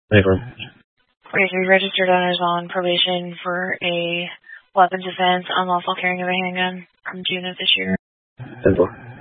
Affirm. 43 registered owners on probation for a weapons offense, unlawful carrying of a handgun from June of this year. 10-4.